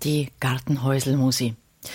die Gartenhäuselmusi.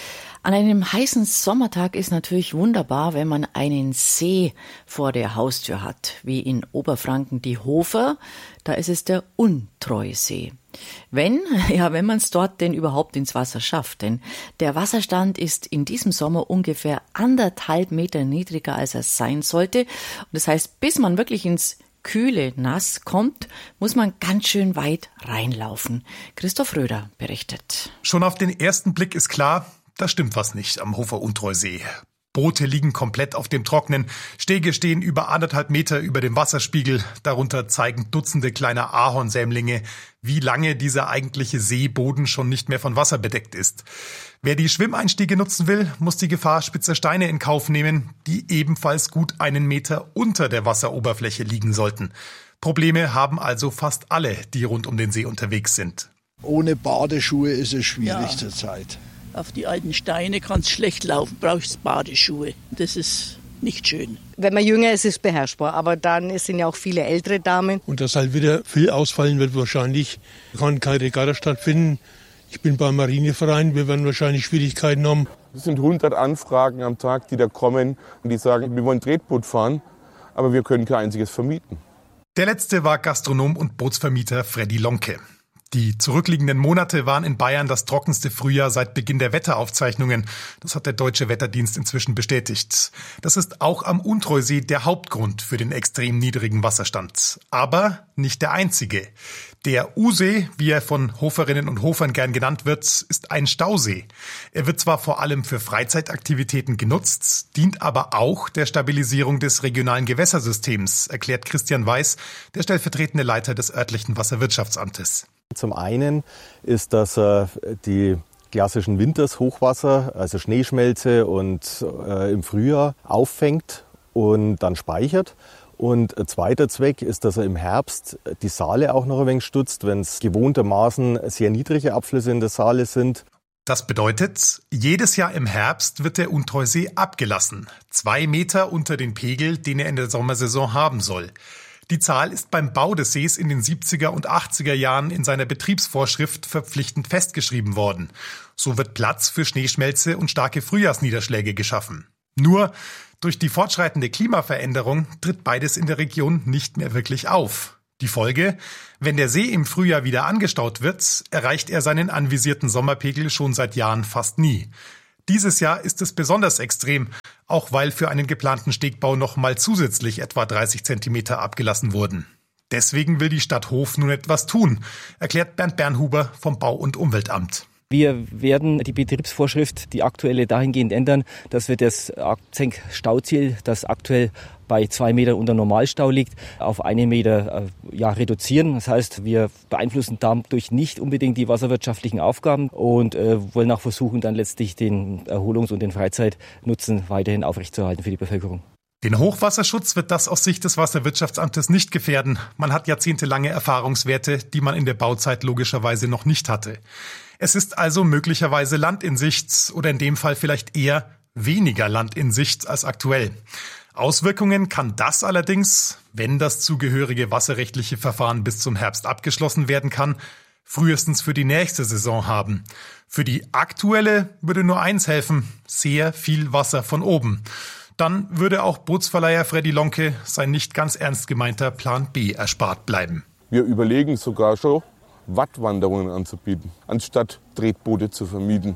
An einem heißen Sommertag ist natürlich wunderbar, wenn man einen See vor der Haustür hat, wie in Oberfranken die Hofer, da ist es der Untreusee. Wenn man es dort denn überhaupt ins Wasser schafft, denn der Wasserstand ist in diesem Sommer ungefähr 1,5 Meter niedriger, als er sein sollte. Und das heißt, bis man wirklich ins kühle Nass kommt, muss man ganz schön weit reinlaufen. Christoph Röder berichtet. Schon auf den ersten Blick ist klar, da stimmt was nicht am Hofer Untreusee. Boote liegen komplett auf dem Trocknen, Stege stehen über 1,5 Meter über dem Wasserspiegel, darunter zeigen Dutzende kleiner Ahornsämlinge, wie lange dieser eigentliche Seeboden schon nicht mehr von Wasser bedeckt ist. Wer die Schwimmeinstiege nutzen will, muss die Gefahr spitzer Steine in Kauf nehmen, die ebenfalls gut 1 Meter unter der Wasseroberfläche liegen sollten. Probleme haben also fast alle, die rund um den See unterwegs sind. Ohne Badeschuhe ist es schwierig zurzeit. Auf die alten Steine kannst du schlecht laufen, brauchst Badeschuhe. Das ist nicht schön. Wenn man jünger ist, ist es beherrschbar. Aber dann sind ja auch viele ältere Damen. Und dass halt wieder viel ausfallen wird wahrscheinlich. Kann keine Regatta stattfinden. Ich bin beim Marineverein, wir werden wahrscheinlich Schwierigkeiten haben. Es sind 100 Anfragen am Tag, die da kommen und die sagen, wir wollen Tretboot fahren, aber wir können kein einziges vermieten. Der letzte war Gastronom und Bootsvermieter Freddy Lonke. Die zurückliegenden Monate waren in Bayern das trockenste Frühjahr seit Beginn der Wetteraufzeichnungen. Das hat der Deutsche Wetterdienst inzwischen bestätigt. Das ist auch am Untreusee der Hauptgrund für den extrem niedrigen Wasserstand. Aber nicht der einzige. Der U-See, wie er von Hoferinnen und Hofern gern genannt wird, ist ein Stausee. Er wird zwar vor allem für Freizeitaktivitäten genutzt, dient aber auch der Stabilisierung des regionalen Gewässersystems, erklärt Christian Weiß, der stellvertretende Leiter des örtlichen Wasserwirtschaftsamtes. Zum einen ist das die klassischen Wintershochwasser, also Schneeschmelze und im Frühjahr auffängt und dann speichert. Und ein zweiter Zweck ist, dass er im Herbst die Saale auch noch ein wenig stützt, wenn es gewohntermaßen sehr niedrige Abflüsse in der Saale sind. Das bedeutet, jedes Jahr im Herbst wird der Untreusee abgelassen, 2 Meter unter den Pegel, den er in der Sommersaison haben soll. Die Zahl ist beim Bau des Sees in den 70er und 80er Jahren in seiner Betriebsvorschrift verpflichtend festgeschrieben worden. So wird Platz für Schneeschmelze und starke Frühjahrsniederschläge geschaffen. Nur durch die fortschreitende Klimaveränderung tritt beides in der Region nicht mehr wirklich auf. Die Folge: Wenn der See im Frühjahr wieder angestaut wird, erreicht er seinen anvisierten Sommerpegel schon seit Jahren fast nie. Dieses Jahr ist es besonders extrem, auch weil für einen geplanten Stegbau noch mal zusätzlich etwa 30 Zentimeter abgelassen wurden. Deswegen will die Stadt Hof nun etwas tun, erklärt Bernd Bernhuber vom Bau- und Umweltamt. Wir werden die Betriebsvorschrift, die aktuelle, dahingehend ändern, dass wir das Senkstauziel, das aktuell bei 2 Meter unter Normalstau liegt, auf 1 Meter reduzieren. Das heißt, wir beeinflussen dadurch nicht unbedingt die wasserwirtschaftlichen Aufgaben und wollen auch versuchen, dann letztlich den Erholungs- und den Freizeitnutzen weiterhin aufrechtzuerhalten für die Bevölkerung. Den Hochwasserschutz wird das aus Sicht des Wasserwirtschaftsamtes nicht gefährden. Man hat jahrzehntelange Erfahrungswerte, die man in der Bauzeit logischerweise noch nicht hatte. Es ist also möglicherweise Land in Sicht oder in dem Fall vielleicht eher weniger Land in Sicht als aktuell. Auswirkungen kann das allerdings, wenn das zugehörige wasserrechtliche Verfahren bis zum Herbst abgeschlossen werden kann, frühestens für die nächste Saison haben. Für die aktuelle würde nur eins helfen: sehr viel Wasser von oben. Dann würde auch Bootsverleiher Freddy Lonke sein nicht ganz ernst gemeinter Plan B erspart bleiben. Wir überlegen sogar schon, Wattwanderungen anzubieten, anstatt Tretboote zu vermieten.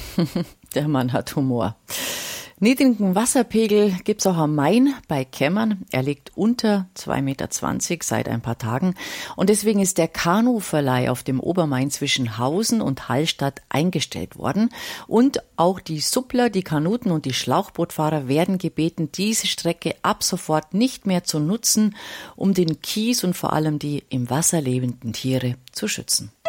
Der Mann hat Humor. Niedrigen Wasserpegel gibt's auch am Main bei Kemmern. Er liegt unter 2,20 Meter seit ein paar Tagen. Und deswegen ist der Kanuverleih auf dem Obermain zwischen Hausen und Hallstatt eingestellt worden. Und auch die Suppler, die Kanuten und die Schlauchbootfahrer werden gebeten, diese Strecke ab sofort nicht mehr zu nutzen, um den Kies und vor allem die im Wasser lebenden Tiere zu schützen.